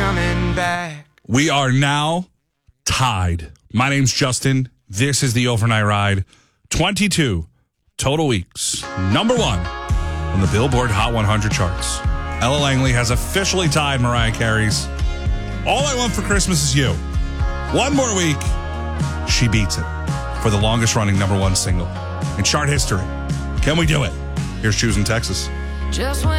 coming back. We are now tied. My name's Justin. This is the Overnight Ride. 22 total weeks. Number one on the Billboard Hot 100 charts. Ella Langley has officially tied Mariah Carey's All I Want for Christmas Is You. One more week, she beats it for the longest running number one single in chart history. Can we do it? Here's Choosing Texas. Just when